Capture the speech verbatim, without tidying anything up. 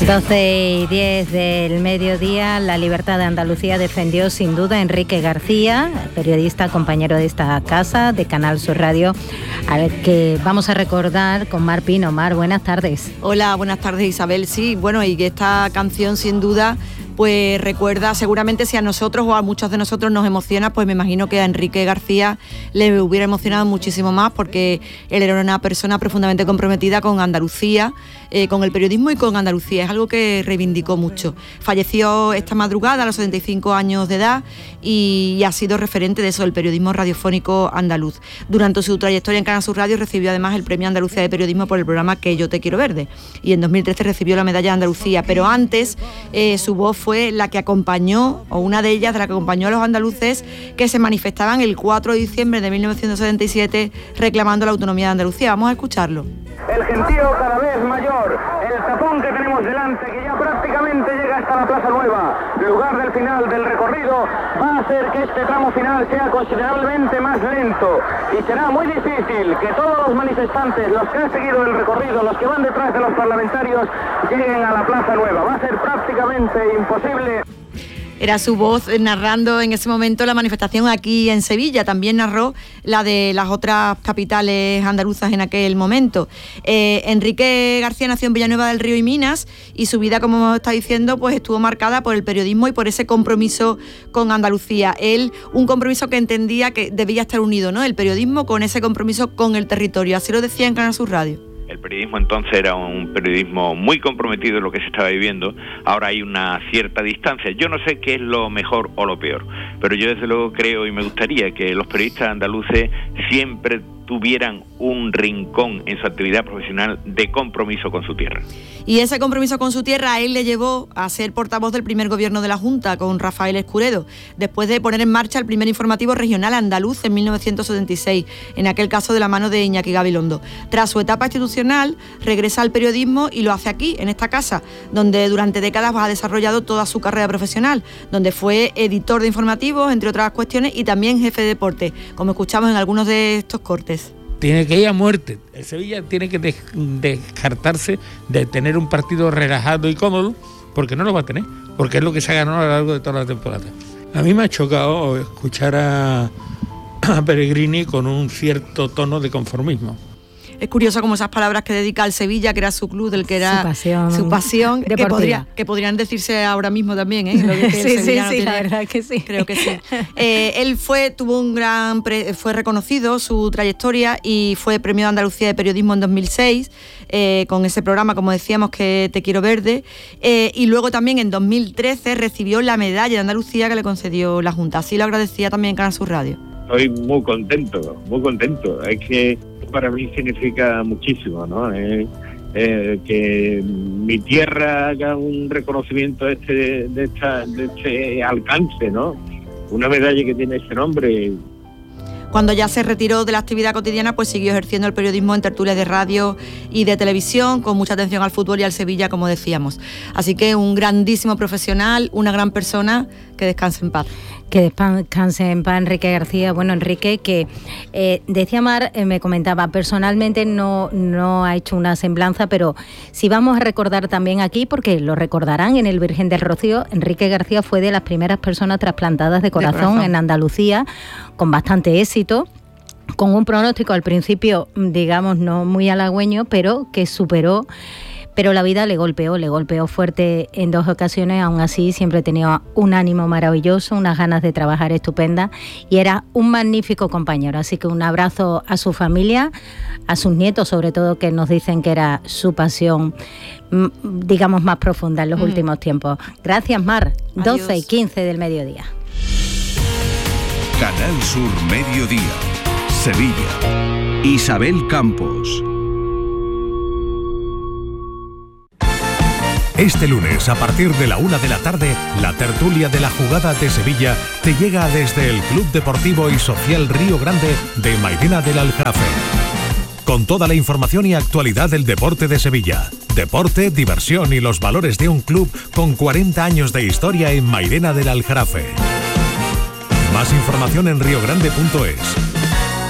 doce y diez del mediodía, la libertad de Andalucía defendió sin duda Enrique García, periodista, compañero de esta casa, de Canal Sur Radio, al que vamos a recordar con Mar Pino. Mar, buenas tardes. Hola, buenas tardes, Isabel. Sí, bueno, y que esta canción sin duda pues recuerda, seguramente si a nosotros o a muchos de nosotros nos emociona, pues me imagino que a Enrique García le hubiera emocionado muchísimo más, porque él era una persona profundamente comprometida con Andalucía, eh, con el periodismo y con Andalucía. Es algo que reivindicó mucho. Falleció esta madrugada a los setenta y cinco años de edad y, y ha sido referente de eso, del periodismo radiofónico andaluz. Durante su trayectoria en Canal Sur Radio recibió además el Premio Andalucía de Periodismo por el programa Que yo te quiero verde, y en dos mil trece recibió la Medalla de Andalucía, pero antes eh, su voz fue la que acompañó, o una de ellas de la que acompañó a los andaluces que se manifestaban el cuatro de diciembre de mil novecientos setenta y siete reclamando la autonomía de Andalucía. Vamos a escucharlo. El gentío cada vez mayor, el tapón que tenemos delante, que ya prácticamente llega hasta la Plaza Nueva, lugar del final del recorrido, va a hacer que este tramo final sea considerablemente más lento, y será muy difícil que todos los manifestantes, los que han seguido el recorrido, los que van detrás de los parlamentarios, lleguen a la Plaza Nueva. Va a ser prácticamente imposible. Era su voz narrando en ese momento la manifestación aquí en Sevilla. También narró la de las otras capitales andaluzas en aquel momento. Eh, Enrique García nació en Villanueva del Río y Minas, y su vida, como está diciendo, pues estuvo marcada por el periodismo y por ese compromiso con Andalucía. Él, un compromiso que entendía que debía estar unido, ¿no? El periodismo con ese compromiso con el territorio. Así lo decía en Canal Sur Radio. El periodismo entonces era un periodismo muy comprometido en lo que se estaba viviendo. Ahora hay una cierta distancia. Yo no sé qué es lo mejor o lo peor, pero yo desde luego creo y me gustaría que los periodistas andaluces siempre tuvieran un rincón en su actividad profesional de compromiso con su tierra. Y ese compromiso con su tierra a él le llevó a ser portavoz del primer gobierno de la Junta con Rafael Escuredo, después de poner en marcha el primer informativo regional andaluz en mil novecientos setenta y seis, en aquel caso de la mano de Iñaki Gabilondo. Tras su etapa institucional, regresa al periodismo y lo hace aquí, en esta casa, donde durante décadas ha desarrollado toda su carrera profesional, donde fue editor de informativos, entre otras cuestiones, y también jefe de deporte, como escuchamos en algunos de estos cortes. Tiene que ir a muerte. El Sevilla tiene que de- descartarse de tener un partido relajado y cómodo, porque no lo va a tener, porque es lo que se ha ganado a lo largo de toda la temporada. A mí me ha chocado escuchar a, a Pellegrini con un cierto tono de conformismo. Es curioso como esas palabras que dedica al Sevilla, que era su club, del que era Su pasión, su pasión que, podría, que podrían decirse ahora mismo también, ¿eh? Lo que el sí, sí, sevillano sí, tiene, la verdad que sí. Creo que sí. Eh, él fue, tuvo un gran, pre, fue reconocido su trayectoria y fue Premio de Andalucía de Periodismo en dos mil seis, eh, con ese programa, como decíamos, que Te quiero verde, eh, y luego también en dos mil trece recibió la medalla de Andalucía que le concedió la Junta. Así lo agradecía también Canal Sur Radio. Estoy muy contento, muy contento. Es que para mí significa muchísimo, ¿no? Eh, eh, que mi tierra haga un reconocimiento de este, de, esta, de este alcance, ¿no? Una medalla que tiene ese nombre. Cuando ya se retiró de la actividad cotidiana, pues siguió ejerciendo el periodismo en tertulias de radio y de televisión, con mucha atención al fútbol y al Sevilla, como decíamos. Así que un grandísimo profesional, una gran persona, que descanse en paz. Que descanse en paz Enrique García. Bueno, Enrique, que eh, decía Mar, eh, me comentaba, personalmente no, no ha hecho una semblanza, pero si vamos a recordar también aquí, porque lo recordarán en el Virgen del Rocío, Enrique García fue de las primeras personas trasplantadas de corazón, de corazón. en Andalucía, con bastante éxito, con un pronóstico al principio, digamos, no muy halagüeño, pero que superó. Pero la vida le golpeó, le golpeó fuerte en dos ocasiones. Aún así siempre tenía un ánimo maravilloso, unas ganas de trabajar estupendas, y era un magnífico compañero. Así que un abrazo a su familia, a sus nietos sobre todo, que nos dicen que era su pasión, digamos, más profunda en los mm. últimos tiempos. Gracias, Mar. Adiós. doce y quince del mediodía. Canal Sur Mediodía, Sevilla. Isabel Campos. Este lunes, a partir de la una de la tarde, la tertulia de la jugada de Sevilla te llega desde el Club Deportivo y Social Río Grande de Mairena del Aljarafe. Con toda la información y actualidad del deporte de Sevilla. Deporte, diversión y los valores de un club con cuarenta años de historia en Mairena del Aljarafe. Más información en riogrande punto es.